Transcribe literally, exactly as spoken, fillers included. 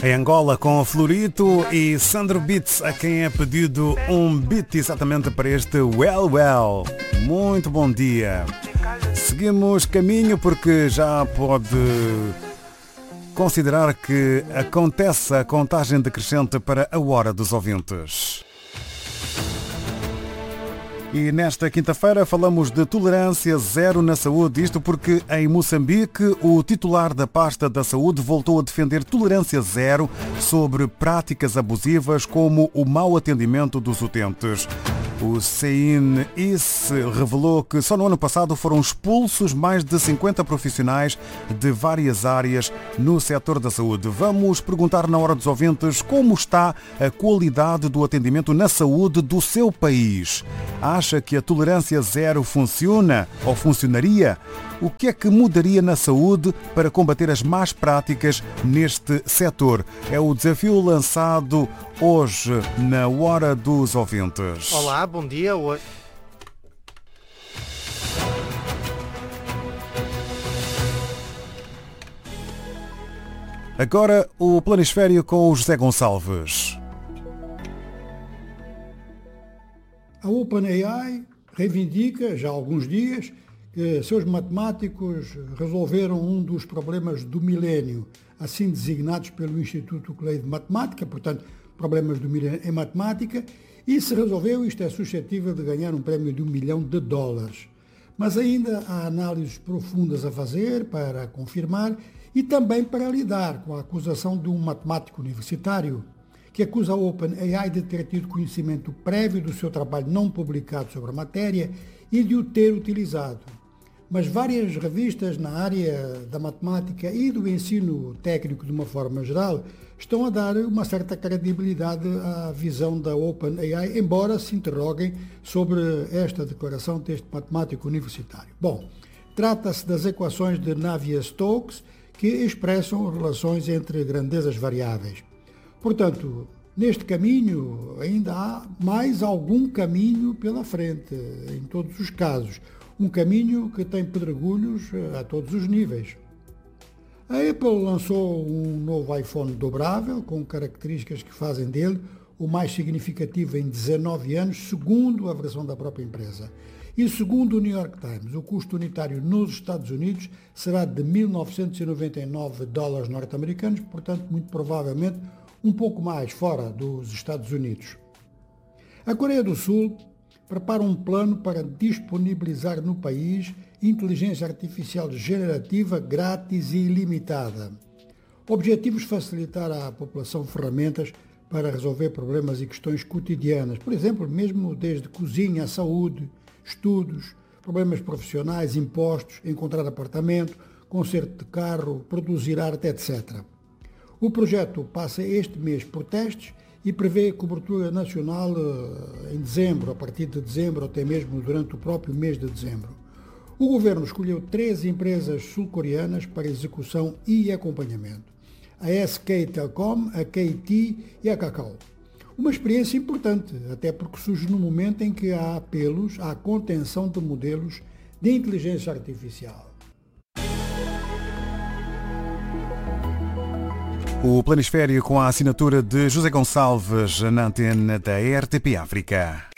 Em Angola com Florito e Sandro Beats, a quem é pedido um beat exatamente para este Well Well. Muito bom dia. Seguimos caminho porque já pode considerar que acontece a contagem decrescente para a Hora dos Ouvintes. E nesta quinta-feira falamos de tolerância zero na saúde, isto porque em Moçambique o titular da pasta da saúde voltou a defender tolerância zero sobre práticas abusivas como o mau atendimento dos utentes. O C I N I S revelou que só no ano passado foram expulsos mais de cinquenta profissionais de várias áreas no setor da saúde. Vamos perguntar na Hora dos Ouvintes como está a qualidade do atendimento na saúde do seu país. Acha que a tolerância zero funciona ou funcionaria? O que é que mudaria na saúde para combater as más práticas neste setor? É o desafio lançado hoje na Hora dos Ouvintes. Olá, bom dia. Agora o Planisfério com o José Gonçalves. A OpenAI reivindica, já há alguns dias, que seus matemáticos resolveram um dos problemas do milénio, assim designados pelo Instituto Clay de Matemática, portanto, problemas do milénio em matemática, e se resolveu, isto é suscetível de ganhar um prémio de um milhão de dólares. Mas ainda há análises profundas a fazer para confirmar e também para lidar com a acusação de um matemático universitário que acusa a OpenAI de ter tido conhecimento prévio do seu trabalho não publicado sobre a matéria e de o ter utilizado. Mas várias revistas na área da matemática e do ensino técnico de uma forma geral estão a dar uma certa credibilidade à visão da OpenAI, embora se interroguem sobre esta declaração deste matemático universitário. Bom, trata-se das equações de Navier-Stokes que expressam relações entre grandezas variáveis. Portanto, neste caminho ainda há mais algum caminho pela frente, em todos os casos. Um caminho que tem pedregulhos a todos os níveis. A Apple lançou um novo iPhone dobrável, com características que fazem dele o mais significativo em dezanove anos, segundo a versão da própria empresa. E segundo o New York Times, o custo unitário nos Estados Unidos será de mil novecentos e noventa e nove dólares norte-americanos, portanto, muito provavelmente, um pouco mais fora dos Estados Unidos. A Coreia do Sul prepara um plano para disponibilizar no país inteligência artificial generativa grátis e ilimitada. Objetivos: facilitar à população ferramentas para resolver problemas e questões cotidianas, por exemplo, mesmo desde cozinha, saúde, estudos, problemas profissionais, impostos, encontrar apartamento, conserto de carro, produzir arte, etcétera. O projeto passa este mês por testes e prevê cobertura nacional em dezembro, a partir de dezembro, ou até mesmo durante o próprio mês de dezembro. O governo escolheu três empresas sul-coreanas para execução e acompanhamento: a S K Telecom, a K T e a Kakao. Uma experiência importante, até porque surge no momento em que há apelos à contenção de modelos de inteligência artificial. O Planisfério com a assinatura de José Gonçalves na antena da R T P África.